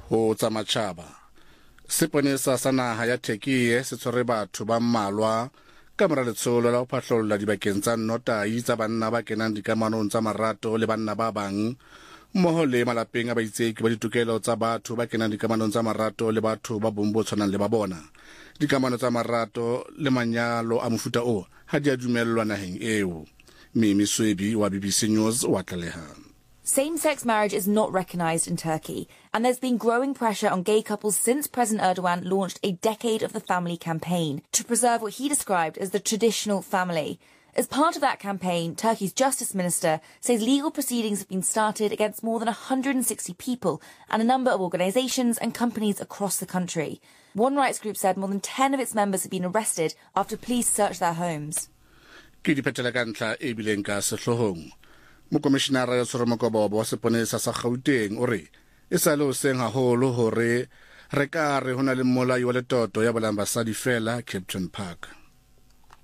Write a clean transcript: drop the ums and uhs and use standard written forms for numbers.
ho tsa matjhaba. Seponesa sa naha ya Turkey se tshwere batho ba mmalwa ka mora letsholo la ho phahlolola dibakeng tsa nnotahi tsa banna ba kenang dikamanong tsa marato le banna ba bang, mmoho le malapeng a baitseki ba ditokelo tsa batho ba kenang dikamanong tsa marato le batho ba bong bo tshwanang le ba bona. Dikamano tsa marato le manyalo a mofuta o ha di a dumellwa naheng eo. Mimi Swebi wa BBC News wa tlaleha. Same-sex marriage is not recognised in Turkey, and there's been growing pressure on gay couples since President Erdogan launched a Decade of the Family campaign to preserve what he described as the traditional family. As part of that campaign, Turkey's Justice Minister says legal proceedings have been started against more than 160 people and a number of organisations and companies across the country. One rights group said more than 10 of its members have been arrested after police searched their homes. Mokomishenara ya Mokobobo wa seponesa sa Gauteng o re e sa le hoseng haholo hore re ka re hona le mmolai wa letoto ya bolang basadi fela Captain Park.